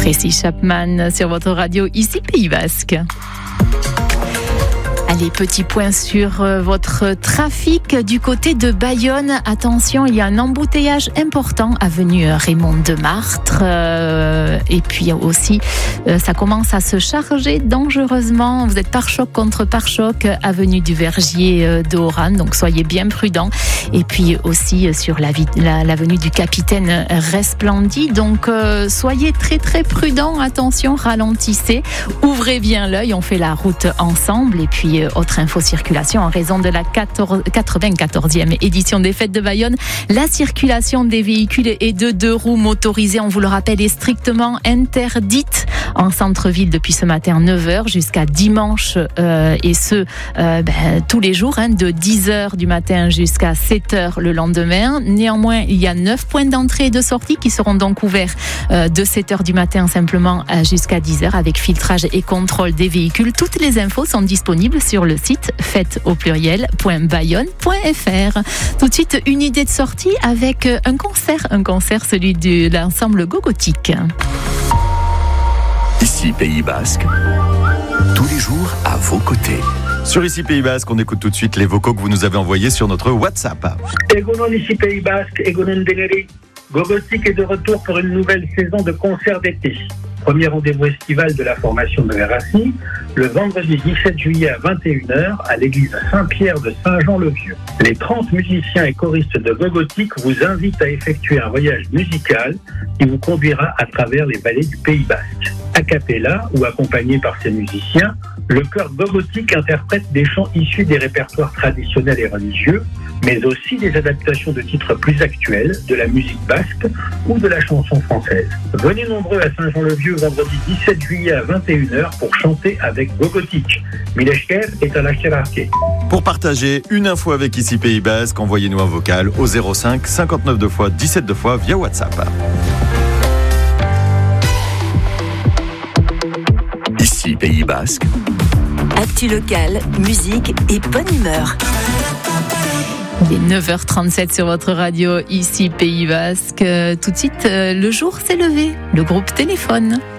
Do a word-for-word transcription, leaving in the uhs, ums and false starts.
Tracy Chapman sur votre radio, ici Pays Basque. Allez, petit point sur euh, votre trafic du côté de Bayonne. Attention, il y a un embouteillage important avenue Raymond de Martre. Euh, et puis aussi, euh, ça commence à se charger dangereusement. Vous êtes pare-choc contre pare-choc, avenue du Vergier euh, de Oran. Donc soyez bien prudents. Et puis aussi euh, sur la, la, l'avenue du Capitaine Resplendi. Donc euh, soyez très très prudents. Attention, ralentissez. Ouvrez bien l'œil. On fait la route ensemble. Et puis autre info circulation, en raison de la quatre-vingt-quatorzième édition des Fêtes de Bayonne, la circulation des véhicules et de deux roues motorisés, on vous le rappelle, est strictement interdite en centre-ville depuis ce matin neuf heures jusqu'à dimanche euh, et ce euh, ben, tous les jours, hein, de dix heures du matin jusqu'à sept heures le lendemain. Néanmoins, il y a neuf points d'entrée et de sortie qui seront donc ouverts euh, de sept heures du matin simplement euh, jusqu'à dix heures avec filtrage et contrôle des véhicules. Toutes les infos sont disponibles sur le site fête au pluriel point bayonne point f r. Tout de suite, une idée de sortie avec un concert, un concert celui de l'ensemble Gogotique. Ici Pays Basque, tous les jours à vos côtés. Sur Ici Pays Basque, on écoute tout de suite les vocaux que vous nous avez envoyés sur notre WhatsApp. Egonon Ici Pays Basque, Egonon Deneri. Gogotique est de retour pour une nouvelle saison de concerts d'été. Premier rendez-vous estival de la formation de Verassi, le vendredi dix-sept juillet à vingt et une heures à l'église Saint-Pierre de Saint-Jean-le-Vieux. Les trente musiciens et choristes de Gogotique vous invitent à effectuer un voyage musical qui vous conduira à travers les vallées du Pays Basque. A cappella ou accompagné par ces musiciens, le chœur Gogotique interprète des chants issus des répertoires traditionnels et religieux, mais aussi des adaptations de titres plus actuels, de la musique basque ou de la chanson française. Venez nombreux à Saint-Jean-le-Vieux vendredi dix-sept juillet à vingt et une heures pour chanter avec Gogotique. Mileshker est à la Cherarké. Pour partager une info avec Ici Pays Basque, envoyez-nous un vocal au zéro cinq cinquante-neuf deux fois dix-sept deux fois via WhatsApp. Ici Pays Basque. Actu locale, musique et bonne humeur. Il est neuf heures trente-sept sur votre radio, ici Pays Basque. Tout de suite, le jour s'est levé. Le groupe Téléphone.